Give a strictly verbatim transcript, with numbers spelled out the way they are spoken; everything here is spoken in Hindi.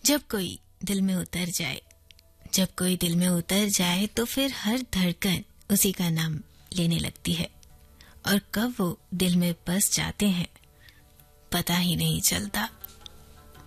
जब कोई दिल में उतर जाए जब कोई दिल में उतर जाए तो फिर हर धड़कन उसी का नाम लेने लगती है, और कब वो दिल में बस जाते हैं पता ही नहीं चलता।